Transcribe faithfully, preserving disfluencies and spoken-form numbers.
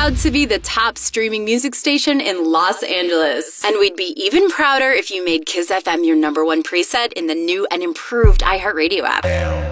proud to be the top streaming music station in Los Angeles. And we'd be even prouder if you made Kiss F M your number one preset in the new and improved iHeartRadio app.